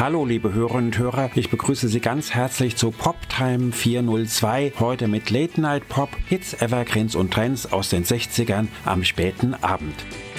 Hallo liebe Hörerinnen und Hörer, ich begrüße Sie ganz herzlich zu Poptime 402, heute mit Late Night Pop, Hits, Evergreens und Trends aus den 60ern am späten Abend.